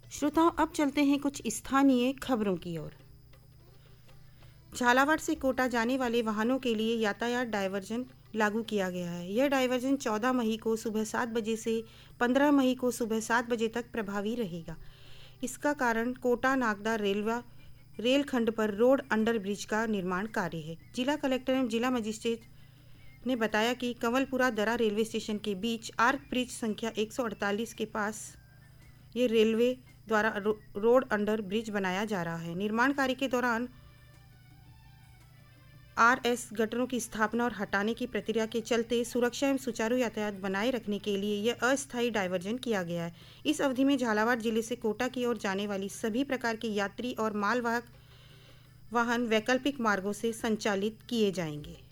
श्रोताओं, अब चलते हैं कुछ स्थानीय खबरों की ओर। झालावाड़ से कोटा जाने वाले वाहनों के लिए यातायात डायवर्जन लागू किया गया है। यह डायवर्जन 14 मई को सुबह 7 बजे से 15 मई को सुबह 7 बजे तक प्रभावी रहेगा। इसका कारण कोटा नागदा रेल खंड पर रोड अंडर ब्रिज का निर्माण कार्य है। जिला कलेक्टर एवं जिला मजिस्ट्रेट ने बताया कि कंवलपुरा दरा रेलवे स्टेशन के बीच आर्क ब्रिज संख्या 148 के पास ये रेलवे द्वारा रोड अंडर ब्रिज बनाया जा रहा है। निर्माण कार्य के दौरान आरएस गटरों की स्थापना और हटाने की प्रक्रिया के चलते सुरक्षा एवं सुचारू यातायात बनाए रखने के लिए यह अस्थायी डायवर्जन किया गया है। इस अवधि में झालावाड़ जिले से कोटा की ओर जाने वाली सभी प्रकार के यात्री और मालवाहक वाहन वैकल्पिक मार्गों से संचालित किए जाएंगे।